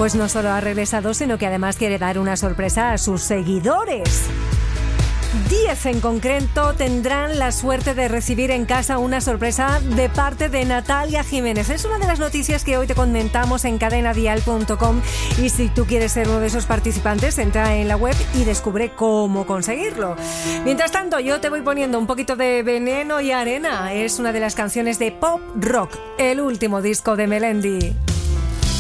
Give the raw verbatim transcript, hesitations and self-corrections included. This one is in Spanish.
Pues no solo ha regresado, sino que además quiere dar una sorpresa a sus seguidores. Diez en concreto tendrán la suerte de recibir en casa una sorpresa de parte de Natalia Jiménez. Es una de las noticias que hoy te comentamos en cadena dial punto com, y si tú quieres ser uno de esos participantes, entra en la web y descubre cómo conseguirlo. Mientras tanto, yo te voy poniendo un poquito de Veneno y Arena. Es una de las canciones de Pop Rock, el último disco de Melendi.